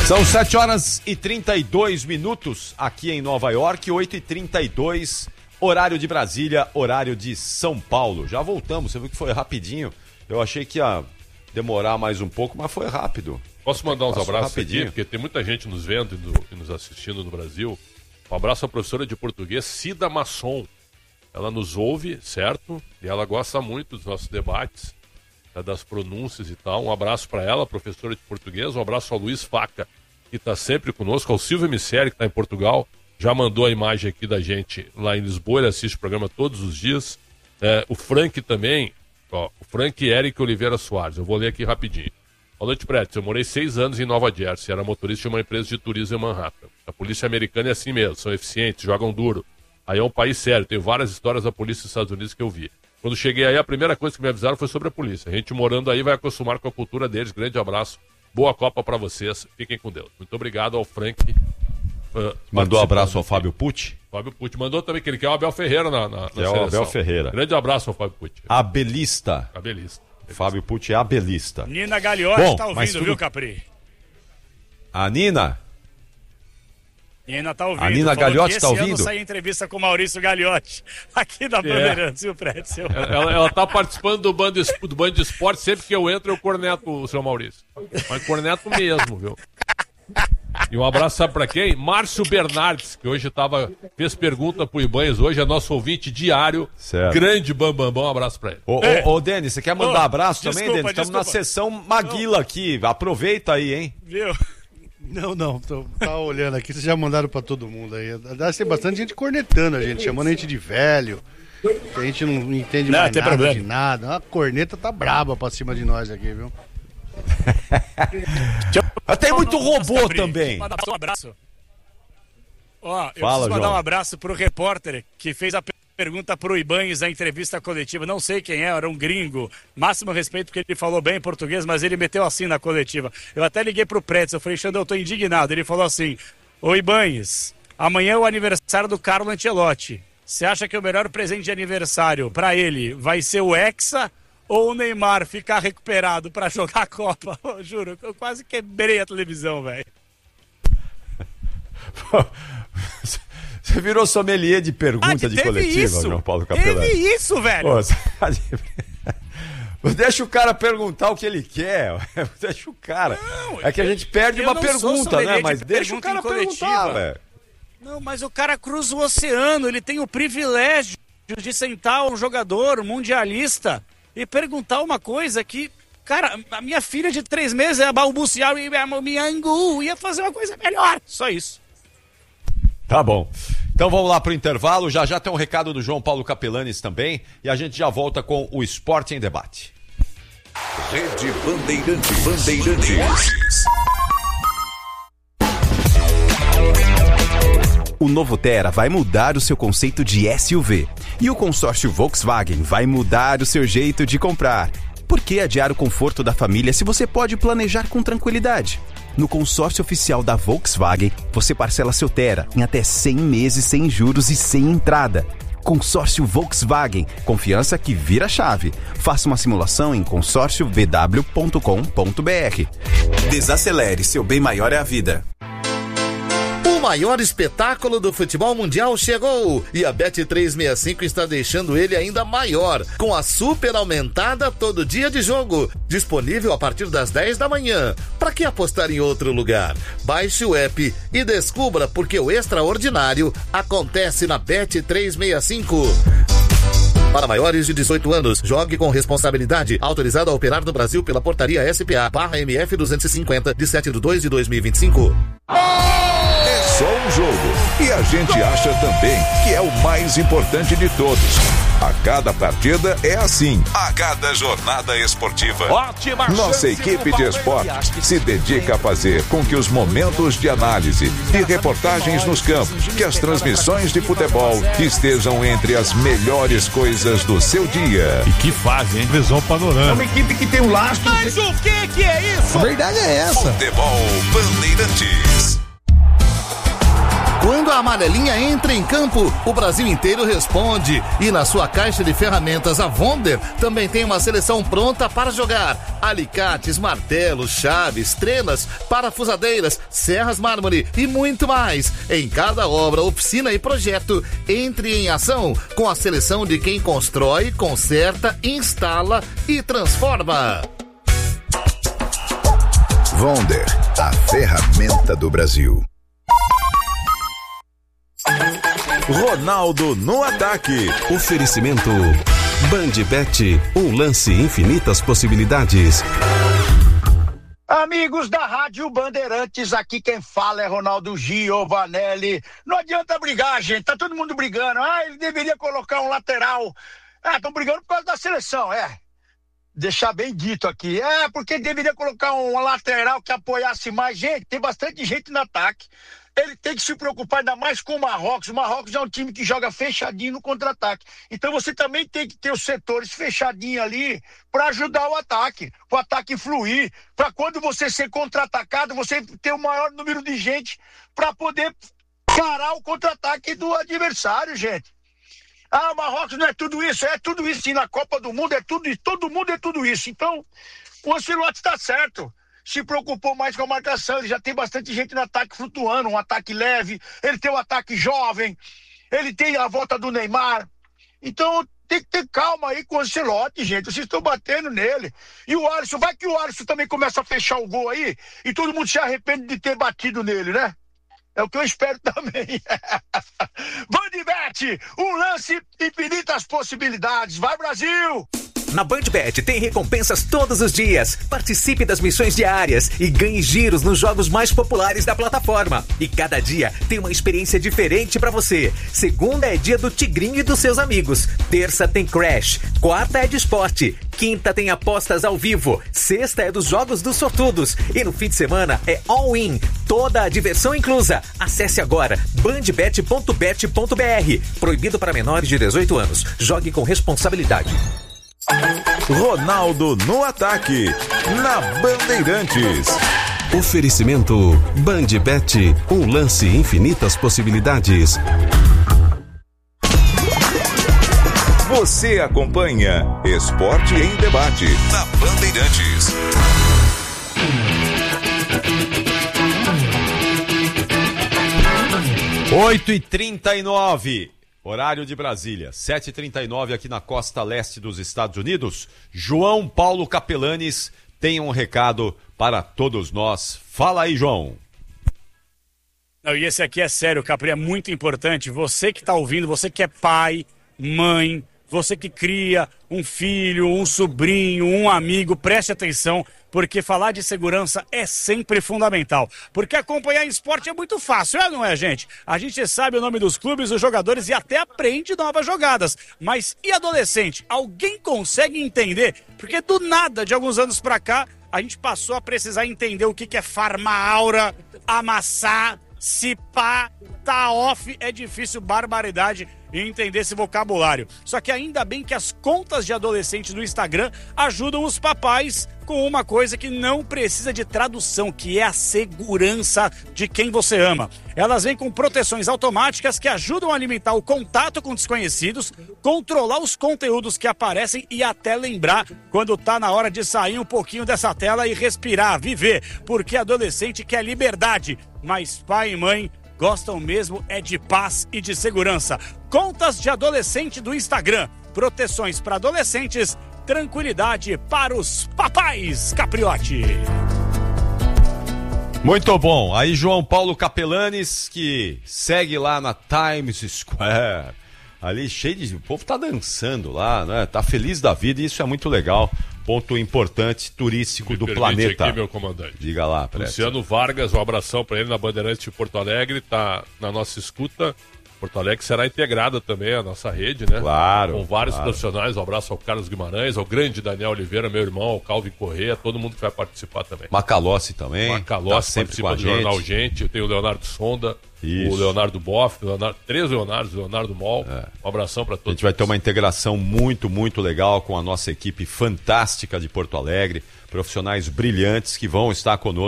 São 7h32 aqui em Nova York, 8h32, horário de Brasília, horário de São Paulo. Já voltamos, você viu que foi rapidinho. Eu achei que ia demorar mais um pouco, mas foi rápido. Posso mandar uns abraços rapidinho aqui, porque tem muita gente nos vendo e nos assistindo no Brasil. Um abraço à professora de português, Cida Masson. Ela nos ouve, certo? E ela gosta muito dos nossos debates, das pronúncias e tal. Um abraço para ela, professora de português. Um abraço ao Luiz Faca, que está sempre conosco. Ao Silvio Misseri, que está em Portugal. Já mandou a imagem aqui da gente lá em Lisboa. Ele assiste o programa todos os dias. O Frank também. Ó, o Frank Eric Oliveira Soares. Eu vou ler aqui rapidinho. Boa noite, Prédio. Eu morei 6 anos em Nova Jersey. Era motorista de uma empresa de turismo em Manhattan. A polícia americana é assim mesmo. São eficientes, jogam duro. Aí é um país sério. Tem várias histórias da polícia dos Estados Unidos que eu vi. Quando cheguei aí, a primeira coisa que me avisaram foi sobre a polícia. A gente morando aí vai acostumar com a cultura deles. Grande abraço. Boa Copa para vocês. Fiquem com Deus. Muito obrigado ao Frank. Mandou um abraço ao Fábio Pucci. Fábio Pucci. Mandou também que ele quer o Abel Ferreira na seleção. É o Abel Ferreira. Grande abraço ao Fábio Pucci. Abelista. Fábio Pucci é abelista. Nina Gagliotti tá ouvindo, viu, Capri? A Nina? Nina tá ouvindo. A Nina Gagliotti tá ouvindo? Esse ano sai entrevista com o Maurício Gagliotti, aqui da Bandeirantes, viu, Prédio? Ela tá participando do Band de Esporte. Sempre que eu entro, eu corneto o seu Maurício. Mas corneto mesmo, viu? E um abraço, sabe pra quem? Márcio Bernardes, que hoje fez pergunta pro Ibanez, hoje é nosso ouvinte diário. Certo. Grande Bambambam, um abraço pra ele. Ô, Denis, você quer mandar abraço também, Denis? Estamos na sessão Maguila aqui, aproveita aí, hein? Viu? Não, tá olhando aqui, vocês já mandaram pra todo mundo aí. Deve ter bastante gente cornetando a gente, chamando a gente de velho, que a gente não entende mais nada de nada. A corneta tá braba pra cima de nós aqui, viu? Tem muito robô também. Um abraço. Eu preciso mandar um abraço pro repórter que fez a pergunta pro Ibanez na entrevista coletiva. Não sei quem era um gringo. Máximo respeito porque ele falou bem em português, mas ele meteu assim na coletiva. Eu até liguei pro Pretz, eu falei, Xandão, eu tô indignado. Ele falou assim, ô Ibanez, amanhã é o aniversário do Carlo Ancelotti. Você acha que o melhor presente de aniversário pra ele vai ser o Hexa ou o Neymar ficar recuperado pra jogar a Copa? Eu juro, eu quase quebrei a televisão, velho. Você virou sommelier de pergunta de coletiva, João Paulo Capelani. Teve isso, velho. Deixa o cara perguntar o que ele quer. Deixa o cara. Não, é que a gente perde uma pergunta, né? Mas deixa o cara perguntar, velho. Não, mas o cara cruza o oceano, ele tem o privilégio de sentar um jogador mundialista e perguntar uma coisa que, cara, a minha filha de 3 meses ia balbuciar e ia fazer uma coisa melhor. Só isso. Tá bom. Então vamos lá pro intervalo. Já tem um recado do João Paulo Capelanes também. E a gente já volta com o Esporte em Debate. Rede Bandeirantes. O novo Tera vai mudar o seu conceito de SUV. E o consórcio Volkswagen vai mudar o seu jeito de comprar. Por que adiar o conforto da família se você pode planejar com tranquilidade? No consórcio oficial da Volkswagen, você parcela seu Tera em até 100 meses sem juros e sem entrada. Consórcio Volkswagen, confiança que vira chave. Faça uma simulação em consórciovw.com.br. Desacelere, seu bem maior é a vida. O maior espetáculo do futebol mundial chegou e a Bet365 está deixando ele ainda maior, com a super aumentada todo dia de jogo, disponível a partir das 10 da manhã. Para que apostar em outro lugar? Baixe o app e descubra porque o extraordinário acontece na Bet365. Para maiores de 18 anos, jogue com responsabilidade. Autorizado a operar no Brasil pela portaria SPA/MF 250 de 7/2/2025. É só um jogo. E a gente acha também que é o mais importante de todos. A cada partida é assim. A cada jornada esportiva. Ótima Nossa equipe de esportes se dedica a fazer com que os momentos de análise e reportagens nos campos, que as transmissões de futebol estejam entre as melhores coisas do seu dia. E que fase, hein? Visão panorâmica. É uma equipe que tem um lastro. Mas o que é isso? A verdade é essa. Futebol Bandeirantes. Quando a amarelinha entra em campo, o Brasil inteiro responde. E na sua caixa de ferramentas, a Wonder também tem uma seleção pronta para jogar. Alicates, martelos, chaves, trenas, parafusadeiras, serras mármore e muito mais. Em cada obra, oficina e projeto, entre em ação com a seleção de quem constrói, conserta, instala e transforma. Wonder, a ferramenta do Brasil. Ronaldo no ataque. Oferecimento Bandbet, um lance, infinitas possibilidades. Amigos da Rádio Bandeirantes, aqui quem fala é Ronaldo Giovanelli. Não adianta brigar, gente, tá todo mundo brigando. Ele deveria colocar um lateral. Estão brigando por causa da seleção, deixar bem dito aqui. Porque deveria colocar um lateral que apoiasse mais gente. Tem bastante gente no ataque. Ele tem que se preocupar ainda mais com o Marrocos. O Marrocos é um time que joga fechadinho no contra-ataque. Então você também tem que ter os setores fechadinhos ali para ajudar o ataque fluir, para quando você ser contra-atacado, você ter o maior número de gente para poder parar o contra-ataque do adversário, gente. O Marrocos não é tudo isso, sim, na Copa do Mundo é tudo isso, todo mundo é tudo isso. Então, o Ancelotti está certo. Se preocupou mais com a marcação, ele já tem bastante gente no ataque flutuando, um ataque leve, ele tem um ataque jovem, ele tem a volta do Neymar. Então tem que ter calma aí com o Ancelotti, gente, vocês estão batendo nele. E o Alisson, vai que o Alisson também começa a fechar o gol aí e todo mundo se arrepende de ter batido nele, né? É o que eu espero também. Bandbet, um lance, infinitas possibilidades. Vai, Brasil! Na Bandbet tem recompensas todos os dias. Participe das missões diárias e ganhe giros nos jogos mais populares da plataforma. E cada dia tem uma experiência diferente pra você. Segunda é dia do Tigrinho e dos seus amigos. Terça tem Crash. Quarta é de esporte. Quinta tem apostas ao vivo. Sexta é dos jogos dos sortudos. E no fim de semana é all-in. Toda a diversão inclusa. Acesse agora bandbet.bet.br. Proibido para menores de 18 anos. Jogue com responsabilidade. Ronaldo no ataque, na Bandeirantes. Oferecimento Bandbet, um lance, infinitas possibilidades. Você acompanha Esporte em Debate na Bandeirantes. Oito e 39. Horário de Brasília, 7h39 aqui na costa leste dos Estados Unidos. João Paulo Capelanes tem um recado para todos nós. Fala aí, João. Não, e esse aqui é sério, Capri, é muito importante. Você que está ouvindo, você que é pai, mãe, você que cria um filho, um sobrinho, um amigo, preste atenção, porque falar de segurança é sempre fundamental. Porque acompanhar esporte é muito fácil, não é, gente? A gente sabe o nome dos clubes, dos jogadores e até aprende novas jogadas. Mas e adolescente? Alguém consegue entender? Porque do nada, de alguns anos pra cá, a gente passou a precisar entender o que é farma-aura, amassar, cipá, tá off, é difícil, barbaridade, e entender esse vocabulário. Só que ainda bem que as contas de adolescentes no Instagram ajudam os papais com uma coisa que não precisa de tradução, que é a segurança de quem você ama. Elas vêm com proteções automáticas que ajudam a limitar o contato com desconhecidos, controlar os conteúdos que aparecem e até lembrar quando tá na hora de sair um pouquinho dessa tela e respirar, viver, porque adolescente quer liberdade, mas pai e mãe gostam mesmo é de paz e de segurança. Contas de adolescente do Instagram. Proteções para adolescentes, tranquilidade para os papais, Capriotti. Muito bom. Aí João Paulo Capelanes, que segue lá na Times Square. Ali cheio de... O povo tá dançando lá, né? Tá feliz da vida e isso é muito legal. Ponto importante turístico do planeta. Aqui, meu comandante. Diga lá, Preste. Luciano Vargas, um abração para ele na Bandeirantes de Porto Alegre, tá na nossa escuta. Porto Alegre será integrada também à nossa rede, né? Claro. Com vários profissionais. Um abraço ao Carlos Guimarães, ao grande Daniel Oliveira, meu irmão, ao Calvin Corrêa, todo mundo que vai participar também. Macalossi também. Macalossi tá sempre participa do Jornal Gente. Eu tenho o Leonardo Sonda, o Leonardo Boff, três Leonardos, Leonardo Mol. Um abração para todos. A gente vai ter uma integração muito, muito legal com a nossa equipe fantástica de Porto Alegre, profissionais brilhantes que vão estar conosco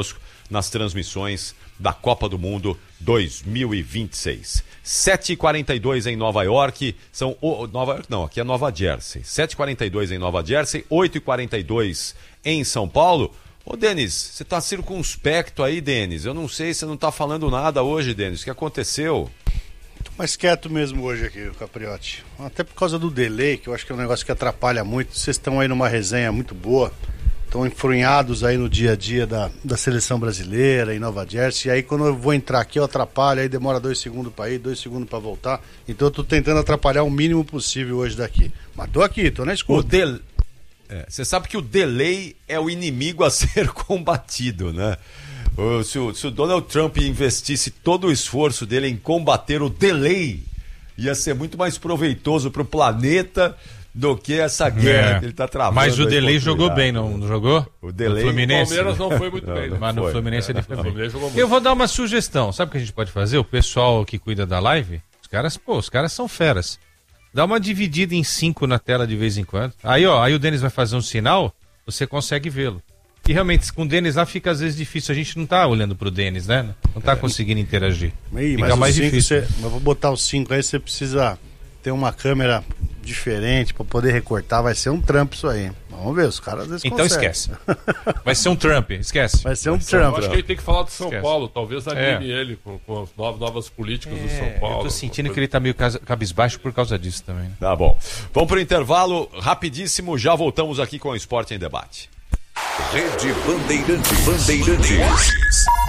nas transmissões da Copa do Mundo 2026. 7h42 em Nova York, Nova York não, aqui é Nova Jersey. 7h42 em Nova Jersey, 8h42 em São Paulo. Ô, Denis, você tá circunspecto aí, Denis? Eu não sei, você não tá falando nada hoje, Denis. O que aconteceu? Tô mais quieto mesmo hoje aqui, o Capriotti. Até por causa do delay, que eu acho que é um negócio que atrapalha muito. Vocês estão aí numa resenha muito boa. Estão enfronhados aí no dia a dia da seleção brasileira em Nova Jersey. E aí quando eu vou entrar aqui eu atrapalho, aí demora 2 segundos para ir, 2 segundos para voltar. Então eu tô tentando atrapalhar o mínimo possível hoje daqui. Mas tô aqui, tô na escuta. Você sabe que o delay é o inimigo a ser combatido, né? Se o Donald Trump investisse todo o esforço dele em combater o delay, ia ser muito mais proveitoso para o planeta do que essa guerra que ele está travando. Mas o delay jogou bem, não jogou? O delay... O Palmeiras não foi muito bem. Mas no Fluminense ele foi bem. Eu vou dar uma sugestão. Sabe o que a gente pode fazer? O pessoal que cuida da live, os caras são feras. Dá uma dividida em 5 na tela de vez em quando. Aí o Denis vai fazer um sinal, você consegue vê-lo. E realmente, com o Denis lá fica às vezes difícil. A gente não tá olhando pro Denis, né? Não tá conseguindo interagir. Fica mais difícil. Eu vou botar os 5 aí, você precisa ter uma câmera diferente para poder recortar. Vai ser um trampo isso aí. Vamos ver, os caras às vezes então conseguem. Esquece. Vai ser um Trump, esquece. Vai ser um Trump. Eu acho que ele tem que falar do São Paulo. Talvez anime ele com as novas políticas do São Paulo. Eu tô sentindo que ele tá meio cabisbaixo por causa disso também. Né? Tá bom. Vamos pro intervalo rapidíssimo. Já voltamos aqui com o Esporte em Debate. Rede Bandeirantes.